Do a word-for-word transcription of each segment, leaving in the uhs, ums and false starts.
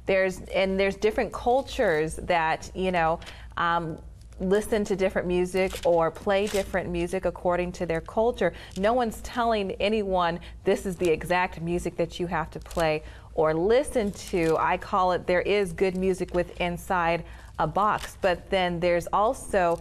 There's and there's different cultures that, you know, um, listen to different music or play different music according to their culture. No one's telling anyone this is the exact music that you have to play or listen to. I call it, there is good music with inside a box, but then there's also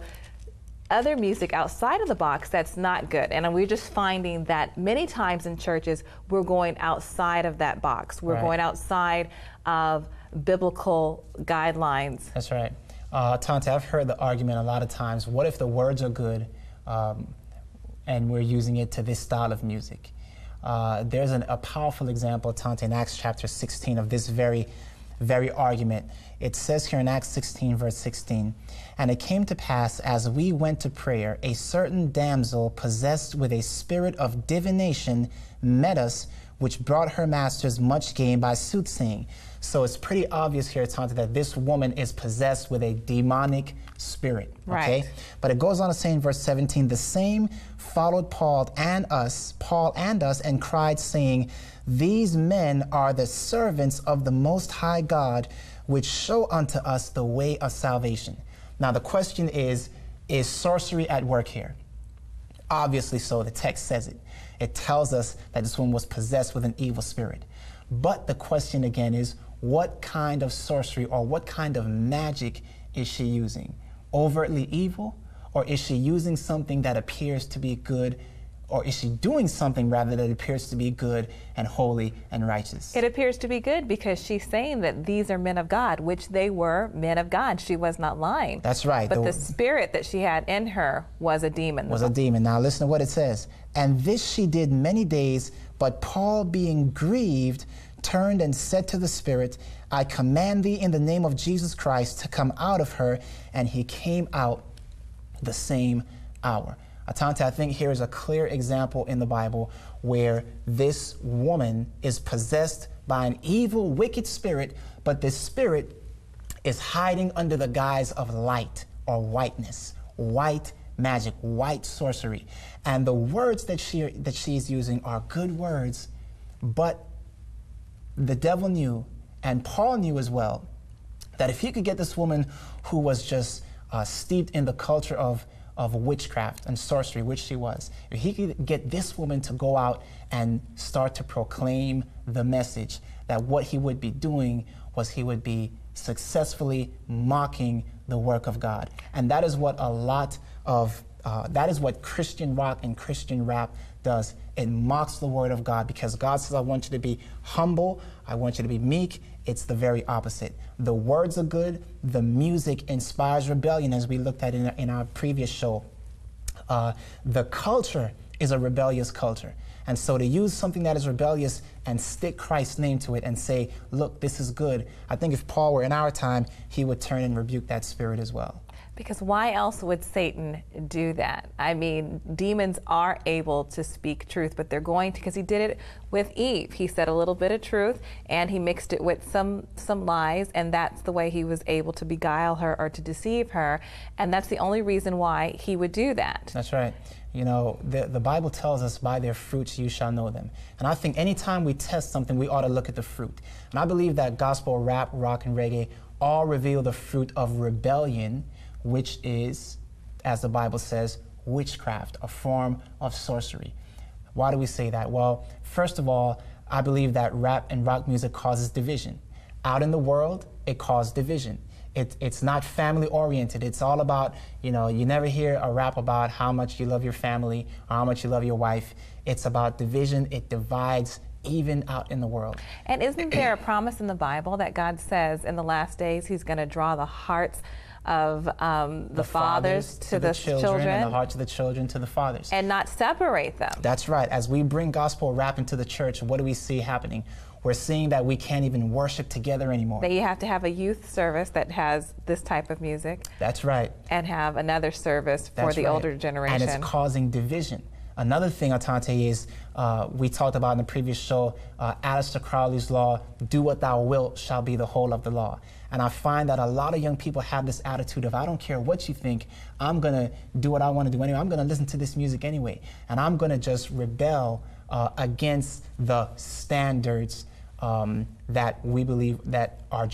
other music outside of the box that's not good. And we're just finding that many times in churches, we're going outside of that box. We're Right. going outside of biblical guidelines. That's right. Uh, Tante, I've heard the argument a lot of times, what if the words are good um, and we're using it to this style of music? Uh, there's an, a powerful example, Tante, in Acts chapter sixteen of this very, very argument. It says here in Acts sixteen, verse sixteen, "And it came to pass, as we went to prayer, a certain damsel possessed with a spirit of divination met us, which brought her masters much gain by soothsaying." So it's pretty obvious here, Tante, that this woman is possessed with a demonic spirit. Okay? Right. But it goes on to say in verse seventeen, "The same followed Paul and us, Paul and us, and cried, saying, These men are the servants of the Most High God, which show unto us the way of salvation." Now the question is, is sorcery at work here? Obviously so, the text says it. It tells us that this woman was possessed with an evil spirit. But the question again is, what kind of sorcery or what kind of magic is she using? Overtly evil? Or is she using something that appears to be good? Or is she doing something rather that appears to be good and holy and righteous? It appears to be good because she's saying that these are men of God, which they were men of God. She was not lying. That's right. But the, the spirit that she had in her was a demon. Was a demon. Now listen to what it says. "And this she did many days, but Paul being grieved, turned and said to the spirit, I command thee in the name of Jesus Christ to come out of her. And he came out the same hour." Atante, I think here is a clear example in the Bible where this woman is possessed by an evil, wicked spirit, but this spirit is hiding under the guise of light or whiteness, white magic, white sorcery. And the words that she that she's using are good words, but the devil knew, and Paul knew as well, that if he could get this woman who was just uh, steeped in the culture of of witchcraft and sorcery, which she was, if he could get this woman to go out and start to proclaim the message, that what he would be doing was he would be successfully mocking the work of God. And that is what a lot of, uh, that is what Christian rock and Christian rap does. It mocks the word of God because God says, I want you to be humble, I want you to be meek. It's the very opposite. The words are good, the music inspires rebellion, as we looked at in, in our previous show. Uh, the culture is a rebellious culture. And so to use something that is rebellious and stick Christ's name to it and say, look, this is good, I think if Paul were in our time, he would turn and rebuke that spirit as well. Because why else would Satan do that? I mean, demons are able to speak truth, but they're going to, because he did it with Eve. He said a little bit of truth, and he mixed it with some, some lies, and that's the way he was able to beguile her or to deceive her, and that's the only reason why he would do that. That's right. You know, the, the Bible tells us, by their fruits you shall know them. And I think anytime we test something, we ought to look at the fruit. And I believe that gospel, rap, rock, and reggae all reveal the fruit of rebellion, which is, as the Bible says, witchcraft, a form of sorcery. Why do we say that? Well, first of all, I believe that rap and rock music causes division. Out in the world, it causes division. It, it's not family-oriented. It's all about, you know, you never hear a rap about how much you love your family or how much you love your wife. It's about division. It divides even out in the world. And isn't there a promise in the Bible that God says in the last days he's going to draw the hearts of um, the, the fathers, fathers to, to the, the children, children and the hearts of the children to the fathers, and not separate them? That's right. As we bring gospel rap into the church, what do we see happening? We're seeing that we can't even worship together anymore. That you have to have a youth service that has this type of music. That's right. And have another service for That's the right. older generation. And it's causing division. Another thing, Atante, is uh, we talked about in the previous show, uh, Aleister Crowley's law, do what thou wilt shall be the whole of the law. And I find that a lot of young people have this attitude of, I don't care what you think, I'm going to do what I want to do anyway. I'm going to listen to this music anyway. And I'm going to just rebel uh, against the standards um, that we believe that are